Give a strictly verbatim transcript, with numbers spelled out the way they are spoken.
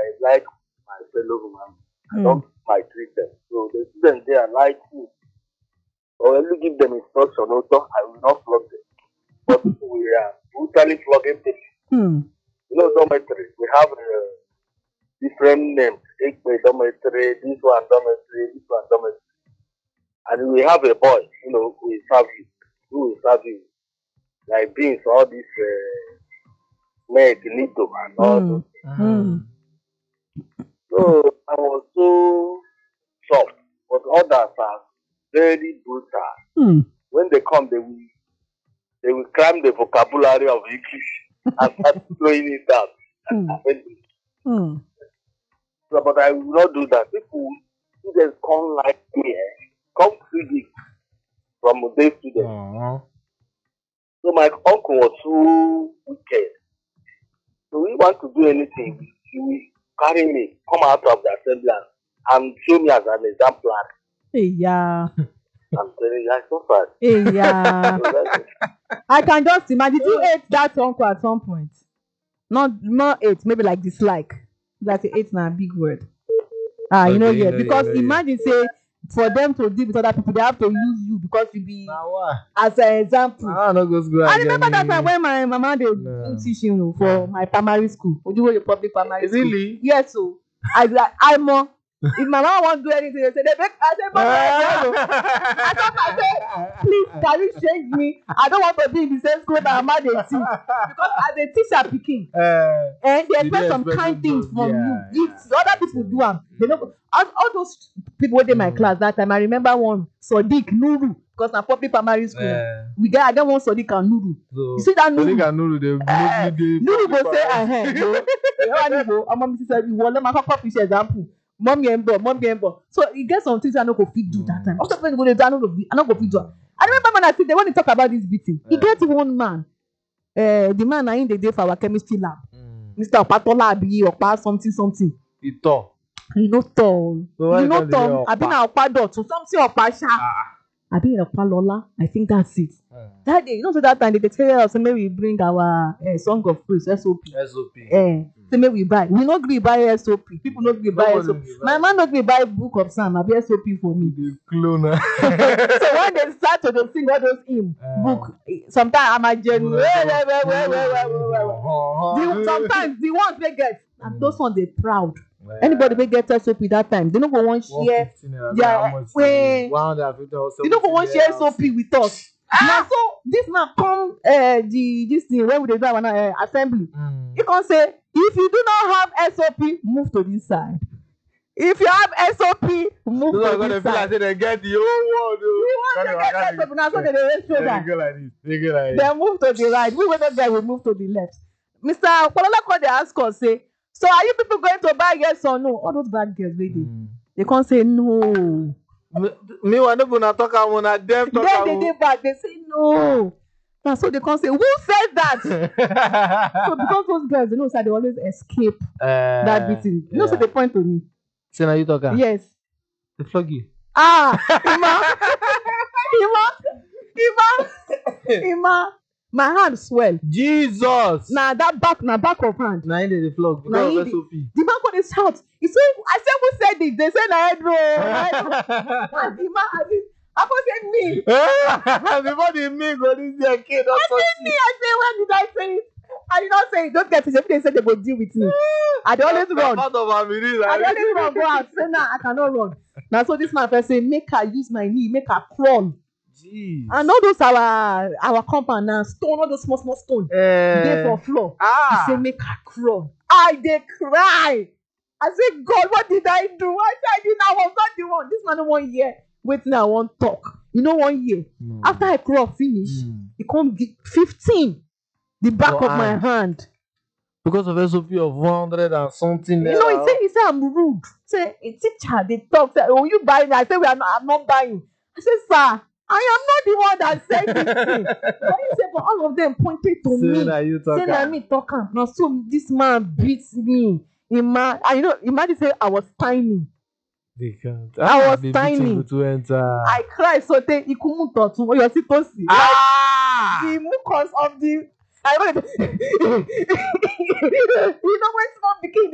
like my fellow human. I Mm. don't maltreat them. So the students there like me. Or only give them instruction also, I will not flog them. But we are brutally flogging people. Hmm. You know, dormitory, we have uh, different names. Take the dormitory, this one dormitory, this one dormitory. And we have a boy, you know, who will serve you. Who will serve you. Like beans, all this uh, milk, nito, and all Hmm. those. Hmm. So I was so shocked. But others are very brutal. Hmm. When they come, they will they will cram the vocabulary of English and start throwing it down. Hmm. Hmm. So, but I will not do that. People students come like me, eh, come freely from day students. Aw. So my uncle was so wicked. So we want to do anything, he will carry me, come out of the assembly and and show me as an exemplar. Hey, yeah. I'm telling you, I suffered. Hey, yeah. So that's it. I can just imagine. Did you hate that uncle at some point? Not not hate, maybe like dislike. Like hate na a big word. Ah, you know, Okay, you yeah. know, Because you know, yeah. imagine say for them to deal with other people, they have to use you because you be Na wa. as an example. I no go school I again. remember that time when my mama dey No. do teaching o for my primary school, Ojuwoye public primary school. Really? Yes, so I be like, I mo. If my mama wan do anything, they say they make. I say, mama, I don't know. I don't I say, please, can you change me? I don't want to be in the same school that Mama dey teach because as a teacher pikin, Eh, and they You expect dey some expect kind to things do- from yeah, you. If other people do am, they no go. All, all those people wey dey my Mm. class that time, I remember one Sodiq Nuru because na public primary school. eh. We get I get one Sodiq and Nuru. So, You see that Nuru? Sadiq and Nuru, they mostly dey Nuru go public say primary ahem yo. Ìyá ni wo ọmọ mi ti sẹ ìwọ ló máa kọ́kọ́ fi ṣe example. Mọ́mí ẹ̀ ń bọ̀, mọ́mí ẹ̀ ń bọ̀. So e get some things I no go fit do that time. Also when go dey do I no go fit I no go fit do am. I remember when I sit there when they talk about this beating. E Yeah. get one man. Uh, the man na him dey dey for our chemistry lab. Mm. Mister Opatola abi Opa something something. Ìtọ̀. You no tall. So why You you no can't dey tall. Opa? Abi na Opa Dotun something Opa sha. Ah. Abi Opalola. I think that's it. ah. That day, you know, so that time they dey tell us say make we bring our uh, song of praise S O P. S O P. Eh, say make we buy. We no gree buy S O P. People no gree buy Nobody S O P. gree buy. My man no gree buy book of Psalm. Abi S O P for me. The clone. So when they start to dey sing all those hymn Eh. book, eh, sometimes I'm a genuine. Well, well, well, well, well, well, well, well. The, sometimes the ones they get, and those ones they proud. Anybody wey get S O P that time, they no go wan share. Yeah, wey- They no go wan share S O P with us. Na so this man come uh, the this thing when we dey do our uh, assembly. He come say, if you do not have S O P, move to this side. If you have S O P, move Those are to gonna this feel like side. say they get the whole world. You want to get S O P, na so they dey raise They shoulder. go like this. They go like this. Then move to the right. We wey no get, we move to the left. Mister Kwalola come dey ask us say, so are you people going to buy yes or no? All those bad girls wey dey, Mm. they come say no. Me- Meanwhile, no una talk am, una dem talk Then they am. dey back, they say no. Na so they come say, who said that? So because those girls, you know, say they always escape that beating. You know, so they point to me. Say na you talk am. Yes. They flog you. Ah, Ima, Ima, Ima, Ima. My hand swell. Jesus. Na that back, na back of hand. Na him dey dey flog Na because him of dey- S O P. The man come dey shout. He say, I say who said it? They say na Edro. And the man, I mean, I go say me. Before the me go this year kid don I touch say me. I say when did I say it? I did not say it. Don't get it. If they say they go deal with me, I dey always run. Part of am it is. I dey always run go out. Say nah, I cannot run. Na so this man first say make her use my knee, make her crawl. Jeez. And all those our our compound na stone, all those small small stone dey Eh. for floor. Ah. He say make her crawl. I dey cry. I say God, what did I do? I say I did I was not the one. This man no wan hear wetin I wan talk. You no wan hear. No. After I crawl finish, Mm. he come give fifteen. The back Your of my hand. hand. Because of S O P of one hundred and something. You know, he say he say I'm rude. Say a teacher dey talk. Say, oh, you buying? I say we are not. I'm not buying. I say, sir, I am not the one that said this thing. But he say, but all of them pointed to Say me. na you talk Say na am. me talk am. Now so this man beats me. Ima, and you know, imagine say I was tiny. They can't. I was the tiny. beating go to enter. I cry so te ikumu totun oyo si tosi. Ah! The mucus of the. I know. You know when small pikin